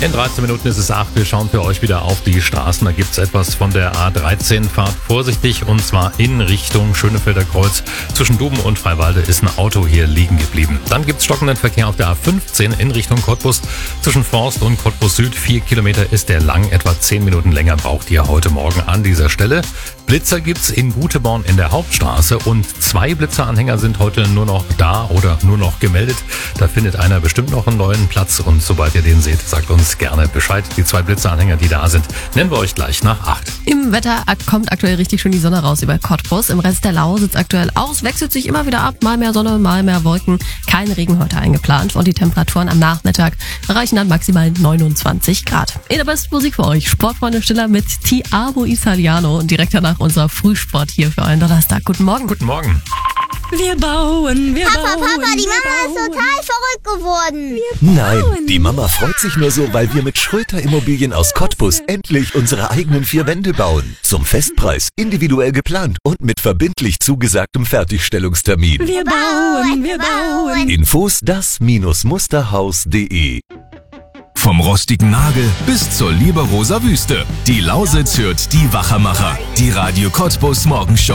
In 13 Minuten ist es 8. Wir schauen für euch wieder auf die Straßen. Da gibt es etwas von der A13. Fahrt vorsichtig und zwar in Richtung Schönefelder Kreuz. Zwischen Duben und Freiwalde ist ein Auto hier liegen geblieben. Dann gibt es stockenden Verkehr auf der A15 in Richtung Cottbus. Zwischen Forst und Cottbus Süd 4 Kilometer ist der lang. Etwa 10 Minuten länger braucht ihr heute Morgen an dieser Stelle. Blitzer gibt's in Guteborn in der Hauptstraße und 2 Blitzeranhänger sind heute nur noch da oder nur noch gemeldet. Da findet einer bestimmt noch einen neuen Platz und sobald ihr den seht, sagt uns gerne Bescheid. Die 2 Blitzeranhänger, die da sind, nennen wir euch gleich nach 8. Im Wetter kommt aktuell richtig schön die Sonne raus über Cottbus. Im Rest der Lau sieht's aktuell aus, wechselt sich immer wieder ab, mal mehr Sonne, mal mehr Wolken. Kein Regen heute eingeplant und die Temperaturen am Nachmittag erreichen dann maximal 29 Grad. In der besten Musik für euch, Sportfreunde Stiller mit Ti Amo Italiano und direkt danach unser Frühsport hier für euren Donnerstag. Guten Morgen. Guten Morgen. Wir bauen, Papa, die Mama ist total verrückt geworden. Nein, die Mama freut sich nur so, weil wir mit Schröter Immobilien aus Cottbus endlich unsere eigenen 4 Wände bauen. Zum Festpreis, individuell geplant und mit verbindlich zugesagtem Fertigstellungstermin. Wir bauen. Infos das-musterhaus.de. Vom rostigen Nagel bis zur Liberoser Wüste. Die Lausitz hört die Wachermacher. Die Radio Cottbus Morgenshow.